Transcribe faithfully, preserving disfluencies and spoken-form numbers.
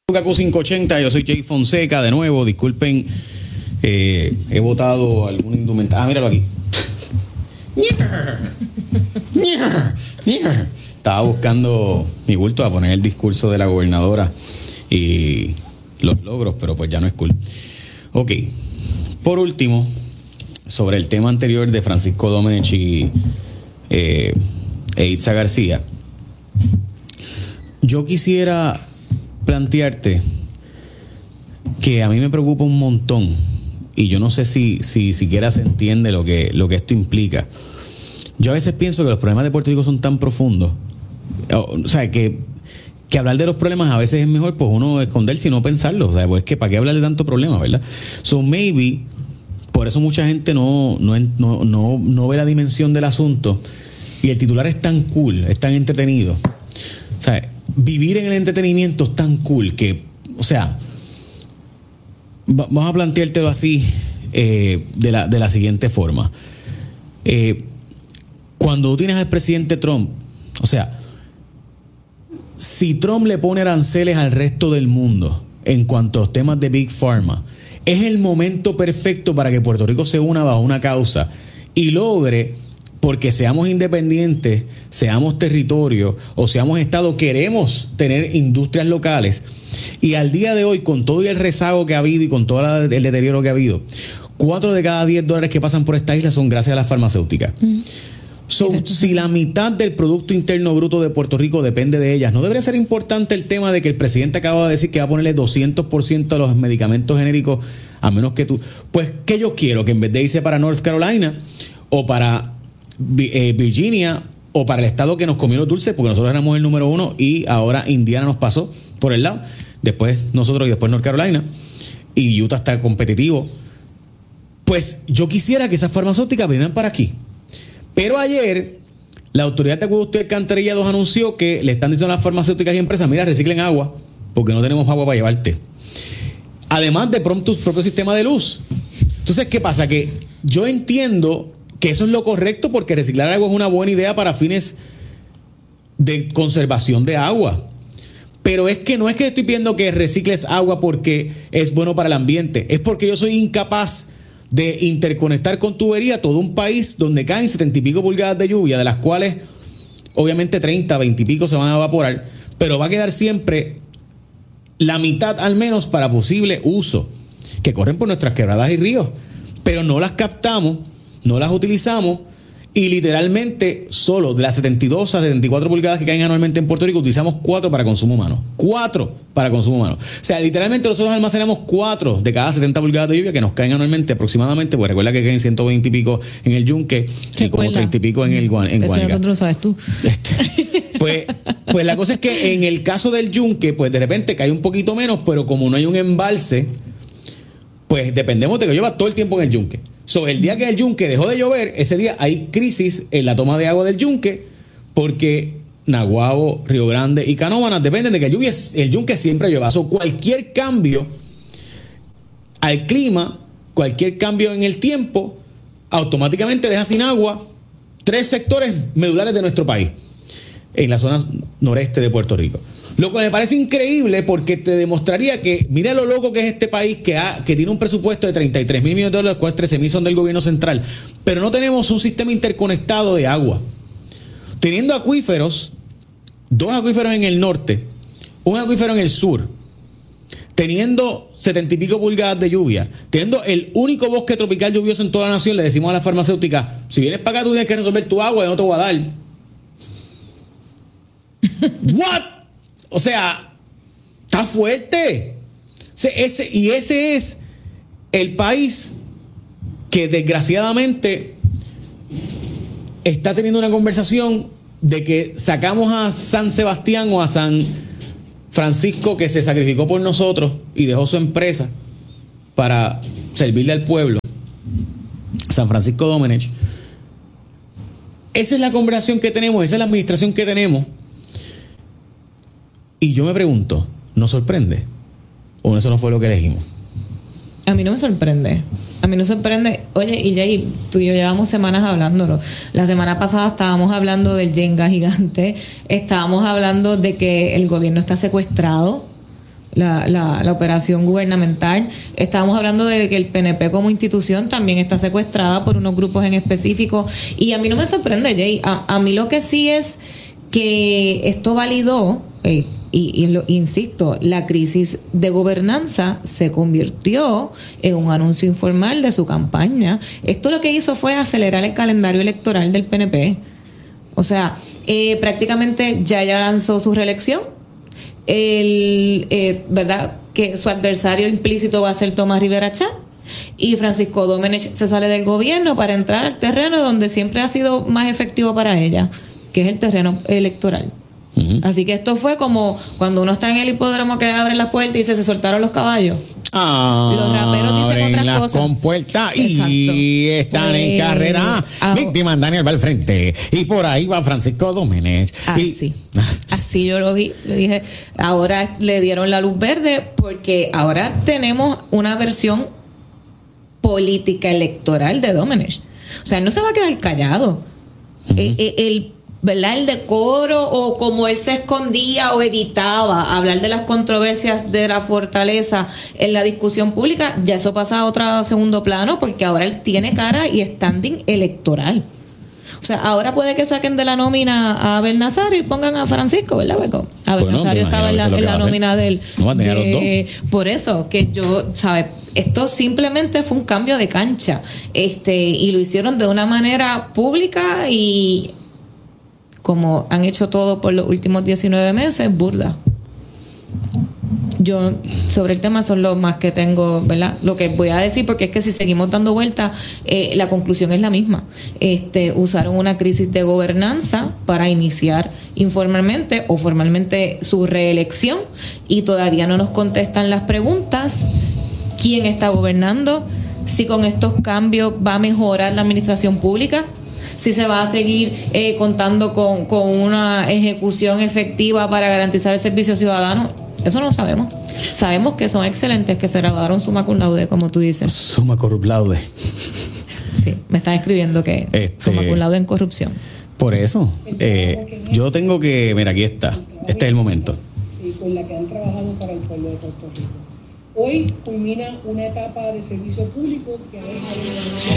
K Q quinientos ochenta, yo soy Jay Fonseca de nuevo, disculpen, eh, he votado algún indumentario. Ah, míralo aquí. Estaba buscando mi bulto a poner el discurso de la gobernadora y los logros, pero pues ya no es cool. Ok, por último, sobre el tema anterior de Francisco Domenech y eh, e Itza García, yo quisiera plantearte que a mí me preocupa un montón y yo no sé si, si siquiera se entiende lo que, lo que esto implica. Yo a veces pienso que los problemas de Puerto Rico son tan profundos, o, o sea, que, que hablar de los problemas a veces es mejor pues uno esconderse y no pensarlos. O sea, pues que para qué hablar de tanto problema, ¿verdad? So maybe por eso mucha gente no, no, no, no, no ve la dimensión del asunto y el titular es tan cool, es tan entretenido. O sea, vivir en el entretenimiento es tan cool que, o sea, vamos a planteártelo así, eh, de, la, de la siguiente forma. Eh, cuando tú tienes al presidente Trump, o sea, si Trump le pone aranceles al resto del mundo en cuanto a los temas de Big Pharma, es el momento perfecto para que Puerto Rico se una bajo una causa y logre, porque seamos independientes, seamos territorio o seamos Estado, queremos tener industrias locales. Y al día de hoy, con todo el rezago que ha habido y con todo el deterioro que ha habido, cuatro de cada diez dólares que pasan por esta isla son gracias a las farmacéuticas. Mm. So, si la mitad del Producto Interno Bruto de Puerto Rico depende de ellas, ¿no debería ser importante el tema de que el presidente acaba de decir que va a ponerle doscientos por ciento a los medicamentos genéricos, a menos que tú... Pues, ¿qué yo quiero? Que en vez de irse para North Carolina o para eh, Virginia o para el estado que nos comió los dulces, porque nosotros éramos el número uno y ahora Indiana nos pasó por el lado, después nosotros y después North Carolina, y Utah está competitivo. Pues yo quisiera que esas farmacéuticas vinieran para aquí. Pero ayer, la Autoridad de Acueducto y Alcantarillados anunció que le están diciendo a las farmacéuticas y empresas, mira, reciclen agua, porque no tenemos agua para llevarte. Además de pronto tu propio sistema de luz. Entonces, ¿qué pasa? Que yo entiendo que eso es lo correcto, porque reciclar agua es una buena idea para fines de conservación de agua. Pero es que no es que estoy pidiendo que recicles agua porque es bueno para el ambiente, es porque yo soy incapaz de interconectar con tubería todo un país donde caen setenta y pico pulgadas de lluvia, de las cuales obviamente treinta, veinte y pico se van a evaporar, pero va a quedar siempre la mitad al menos para posible uso, que corren por nuestras quebradas y ríos, pero no las captamos, no las utilizamos y literalmente solo de las setenta y dos a setenta y cuatro pulgadas que caen anualmente en Puerto Rico utilizamos cuatro para consumo humano. cuatro para consumo humano. O sea, literalmente nosotros almacenamos cuatro de cada setenta pulgadas de lluvia que nos caen anualmente aproximadamente, pues recuerda que caen ciento veinte y pico en el Yunque y como treinta y pico en el en Guánica. Eso lo sabes tú. Este, pues, pues la cosa es que en el caso del Yunque, pues de repente cae un poquito menos, pero como no hay un embalse, pues dependemos de que llueva todo el tiempo en el Yunque. So, el día que el Yunque dejó de llover, ese día hay crisis en la toma de agua del Yunque, porque Naguabo, Río Grande y Canóvanas dependen de que el, lluvia, el Yunque siempre llueva. So, cualquier cambio al clima, cualquier cambio en el tiempo, automáticamente deja sin agua tres sectores medulares de nuestro país, en la zona noreste de Puerto Rico. Lo que me parece increíble, porque te demostraría que, mira lo loco que es este país, que, ha, que tiene un presupuesto de treinta y tres mil millones de dólares, los cuales trece mil son del gobierno central, pero no tenemos un sistema interconectado de agua. Teniendo acuíferos, dos acuíferos en el norte, un acuífero en el sur, teniendo setenta y pico pulgadas de lluvia, teniendo el único bosque tropical lluvioso en toda la nación, le decimos a las farmacéuticas, si vienes para acá tú tienes que resolver tu agua y no te voy a dar. ¿What? O sea, está fuerte. O sea, ese, y ese es el país que desgraciadamente está teniendo una conversación de que sacamos a San Sebastián o a San Francisco, que se sacrificó por nosotros y dejó su empresa para servirle al pueblo, San Francisco Domenech. Esa es la conversación que tenemos, esa es la administración que tenemos. Y yo me pregunto, ¿nos sorprende? ¿O eso no fue lo que elegimos? A mí no me sorprende. A mí no me sorprende. Oye, y Jay, tú y yo llevamos semanas hablándolo. La semana pasada estábamos hablando del Jenga gigante. Estábamos hablando de que el gobierno está secuestrado. la, la, la operación gubernamental. Estábamos hablando de que el P N P como institución también está secuestrada por unos grupos en específico. Y a mí no me sorprende, Jay. A, a mí lo que sí es que esto validó, eh, y, y lo insisto, la crisis de gobernanza se convirtió en un anuncio informal de su campaña. Esto lo que hizo fue acelerar el calendario electoral del P N P. O sea, eh, prácticamente ya ya lanzó su reelección. El, eh, ¿verdad? Que su adversario implícito va a ser Tomás Rivera Chat, y Francisco Domenech se sale del gobierno para entrar al terreno donde siempre ha sido más efectivo para ella, que es el terreno electoral. Uh-huh. Así que esto fue como cuando uno está en el hipódromo que abre la puerta y dice, se soltaron los caballos. Ah, los raperos dicen otras las cosas. Compuertas y están pues, en carrera. Ah, víctima, Daniel va al frente. Y por ahí va Francisco Domenech. Así. Y... Así yo lo vi. Le dije, ahora le dieron la luz verde porque ahora tenemos una versión política electoral de Domenech. O sea, no se va a quedar callado. Uh-huh. El, el ¿verdad? El decoro o como él se escondía o evitaba hablar de las controversias de la fortaleza en la discusión pública, ya eso pasa a otro segundo plano porque ahora él tiene cara y standing electoral. O sea, ahora puede que saquen de la nómina a Abel Nazario y pongan a Francisco, ¿verdad, Beco? Abel bueno, Nazario estaba en la, en la nómina del... No, de, los dos. Por eso, que yo, ¿sabes? Esto simplemente fue un cambio de cancha. este Y lo hicieron de una manera pública y... como han hecho todo por los últimos diecinueve meses, burda. Yo, sobre el tema, son los más que tengo, ¿verdad? Lo que voy a decir, porque es que si seguimos dando vueltas, eh, la conclusión es la misma. Este, usaron una crisis de gobernanza para iniciar informalmente o formalmente su reelección y todavía no nos contestan las preguntas. ¿Quién está gobernando? Si con estos cambios va a mejorar la administración pública, si se va a seguir eh, contando con, con una ejecución efectiva para garantizar el servicio ciudadano, eso no lo sabemos. Sabemos que son excelentes, que se graduaron summa cum laude, como tú dices. Summa cum laude. Sí, me están escribiendo que este, summa cum laude en corrupción. Por eso, eh, yo tengo que, mira, aquí está, este es el momento. Y con la que han trabajado para el pueblo de Puerto Rico. Hoy culmina una etapa de servicio público que ha dejado